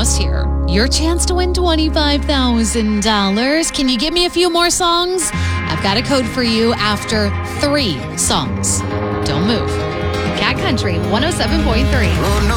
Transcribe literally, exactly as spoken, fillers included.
almost here. Your chance to win twenty-five thousand dollars. Can you give me a few more songs? I've got a code for you after three songs. Don't move. Cat Country one oh seven point three.